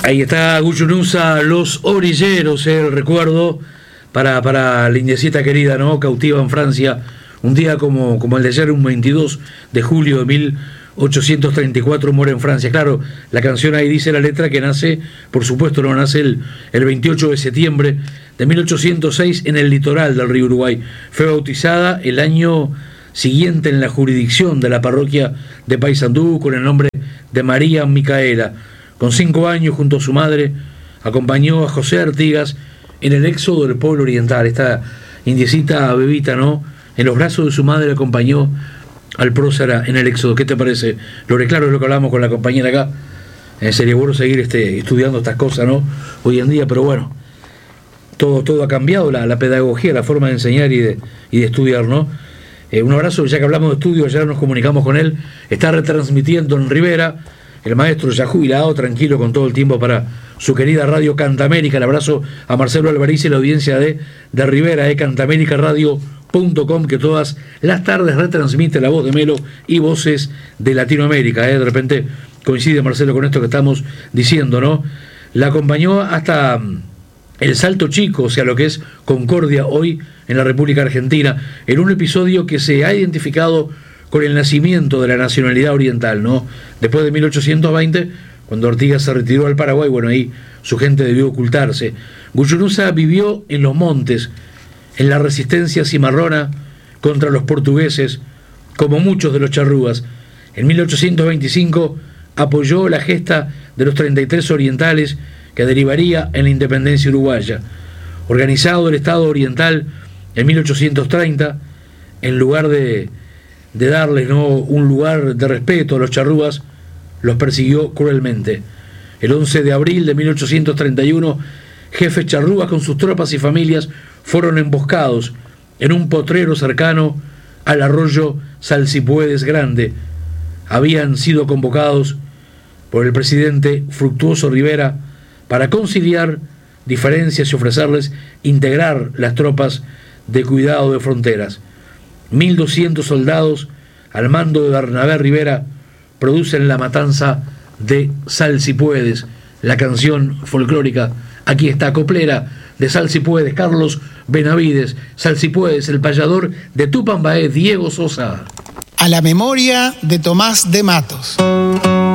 Ahí está Guyunusa, Los Orilleros, el recuerdo para la indiecita querida, ¿no? Cautiva en Francia, un día como el de ayer, un 22 de julio de 1834 muere en Francia. Claro, la canción ahí dice la letra que nace, por supuesto, no nace el 28 de septiembre de 1806 en el litoral del río Uruguay. Fue bautizada el año siguiente en la jurisdicción de la parroquia de Paysandú con el nombre de María Micaela. Con 5 años, junto a su madre, acompañó a José Artigas en el éxodo del pueblo oriental. Esta indiecita bebita, ¿no? En los brazos de su madre acompañó al prócer en el éxodo. ¿Qué te parece, Lore? Claro, es lo que hablamos con la compañera acá. Sería bueno seguir estudiando estas cosas, ¿no? Hoy en día, pero bueno, todo ha cambiado, la pedagogía, la forma de enseñar y de estudiar, ¿no? Un abrazo, ya que hablamos de estudio, ayer nos comunicamos con él, está retransmitiendo en Rivera, el maestro ya jubilado, tranquilo con todo el tiempo para su querida radio Cantamérica. El abrazo a Marcelo Alvariz y la audiencia de Rivera, cantamericaradio.com, que todas las tardes retransmite La Voz de Melo y Voces de Latinoamérica. De repente coincide Marcelo con esto que estamos diciendo, ¿no? La acompañó hasta el Salto Chico, o sea, lo que es Concordia hoy en la República Argentina, en un episodio que se ha identificado con el nacimiento de la nacionalidad oriental, ¿no? Después de 1820, cuando Artigas se retiró al Paraguay, bueno, ahí su gente debió ocultarse. Guyunusa vivió en los montes, en la resistencia cimarrona contra los portugueses, como muchos de los charrúas. En 1825 apoyó la gesta de los 33 orientales que derivaría en la independencia uruguaya. Organizado el Estado oriental en 1830, en lugar de darles, ¿no?, un lugar de respeto a los charrúas, los persiguió cruelmente. El 11 de abril de 1831, jefes charrúas con sus tropas y familias fueron emboscados en un potrero cercano al arroyo Salsipuedes Grande. Habían sido convocados por el presidente Fructuoso Rivera para conciliar diferencias y ofrecerles integrar las tropas de cuidado de fronteras. 1.200 soldados al mando de Bernabé Rivera producen la matanza de Salsipuedes. La canción folclórica, aquí está, coplera de Salsipuedes, Carlos Benavides. Salsipuedes, el payador de Tupambaé, Diego Sosa. A la memoria de Tomás de Matos.